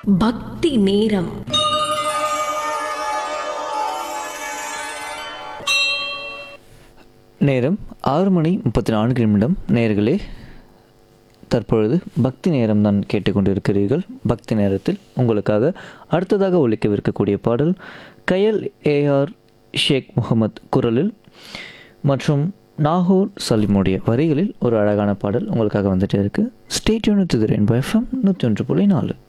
பக்தி நேரம். நேரம் 6:34. நேயர்களே, தற்பொழுது பக்தி நேரம் தான் கேட்டுக்கொண்டிருக்கிறீர்கள். பக்தி நேரத்தில் உங்களுக்காக அடுத்ததாக ஒலிக்கவிருக்கக்கூடிய பாடல் கயல் ஏஆர் ஷேக் முகமது குரலில் மற்றும் நாகூர் சலிமுடைய வரிகளில் ஒரு அழகான பாடல் உங்களுக்காக வந்துட்டே இருக்கு. Stay tuned with rainbow FM 101.4.